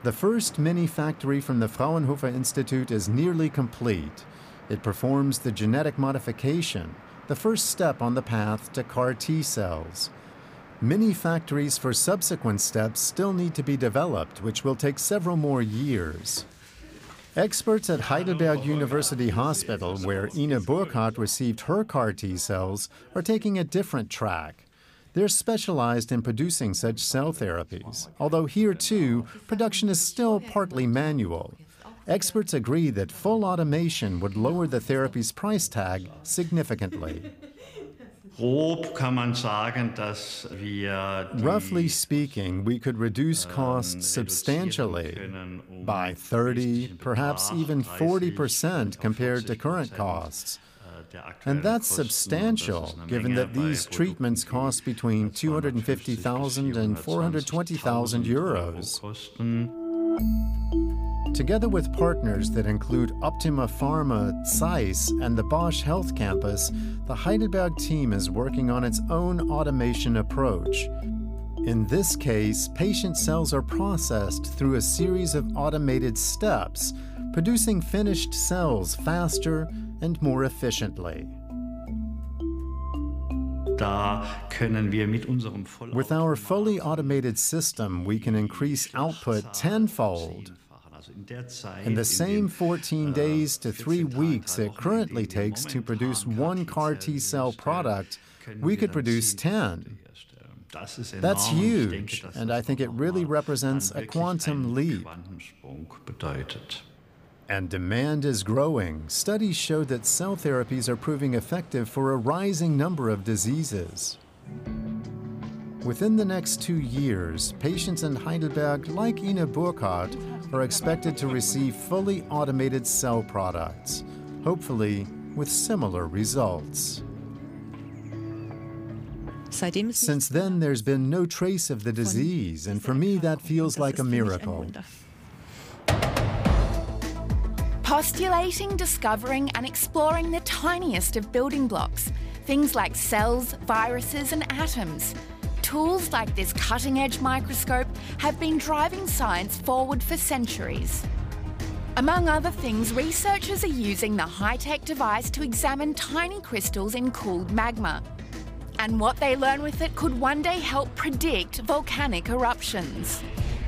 The first mini factory from the Fraunhofer Institute is nearly complete. It performs the genetic modification, the first step on the path to CAR T cells. Mini factories for subsequent steps still need to be developed, which will take several more years. Experts at Heidelberg University Hospital, where Ina Burkhardt received her CAR T cells, are taking a different track. They're specialized in producing such cell therapies, although here too, production is still partly manual. Experts agree that full automation would lower the therapy's price tag significantly. Roughly speaking, we could reduce costs substantially by 30, perhaps even 40% compared to current costs. And that's substantial, given that these treatments cost between 250,000 and 420,000 euros. Together with partners that include Optima Pharma, Zeiss, and the Bosch Health Campus, the Heidelberg team is working on its own automation approach. In this case, patient cells are processed through a series of automated steps, producing finished cells faster and more efficiently. With our fully automated system, we can increase output tenfold. In the same 14 days to 3 weeks it currently takes to produce one CAR T cell product, we could produce 10. That's huge, and I think it really represents a quantum leap. And demand is growing. Studies show that cell therapies are proving effective for a rising number of diseases. Within the next 2 years, patients in Heidelberg, like Ina Burkhardt, are expected to receive fully automated cell products, hopefully with similar results. Since then, there's been no trace of the disease, and for me, that feels like a miracle. Postulating, discovering, and exploring the tiniest of building blocks, things like cells, viruses, and atoms. Tools like this cutting-edge microscope have been driving science forward for centuries. Among other things, researchers are using the high-tech device to examine tiny crystals in cooled magma. And what they learn with it could one day help predict volcanic eruptions.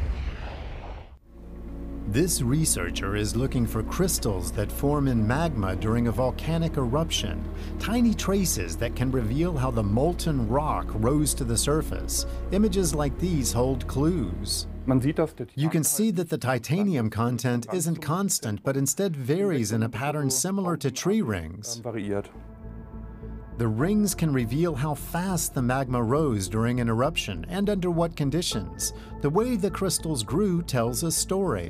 This researcher is looking for crystals that form in magma during a volcanic eruption, tiny traces that can reveal how the molten rock rose to the surface. Images like these hold clues. You can see that the titanium content isn't constant, but instead varies in a pattern similar to tree rings. The rings can reveal how fast the magma rose during an eruption and under what conditions. The way the crystals grew tells a story.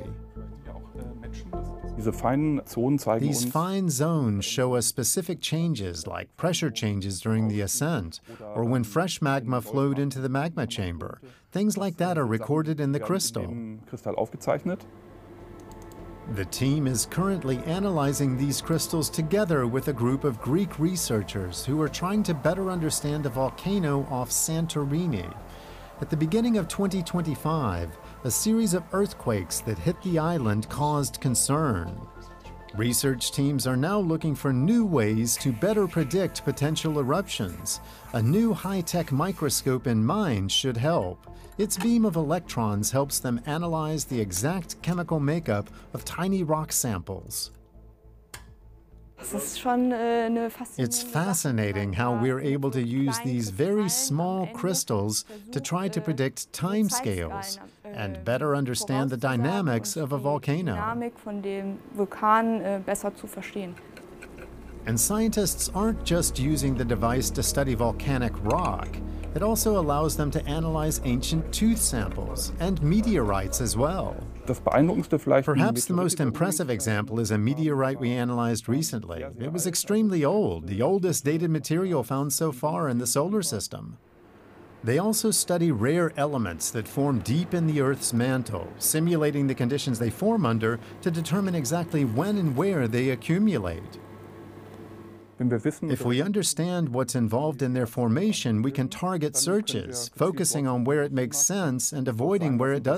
These fine zones show us specific changes, like pressure changes during the ascent, or when fresh magma flowed into the magma chamber. Things like that are recorded in the crystal. The team is currently analyzing these crystals together with a group of Greek researchers who are trying to better understand a volcano off Santorini. At the beginning of 2025, a series of earthquakes that hit the island caused concern. Research teams are now looking for new ways to better predict potential eruptions. A new high-tech microscope in mind should help. Its beam of electrons helps them analyze the exact chemical makeup of tiny rock samples. It's fascinating how we're able to use these very small crystals to try to predict timescales and better understand the dynamics of a volcano. And scientists aren't just using the device to study volcanic rock. It also allows them to analyze ancient tooth samples and meteorites as well. Perhaps the most impressive example is a meteorite we analyzed recently. It was extremely old, the oldest dated material found so far in the solar system. They also study rare elements that form deep in the Earth's mantle, simulating the conditions they form under to determine exactly when and where they accumulate. If we understand what's involved in their formation, we can target searches, focusing on where it makes sense and avoiding where it doesn't.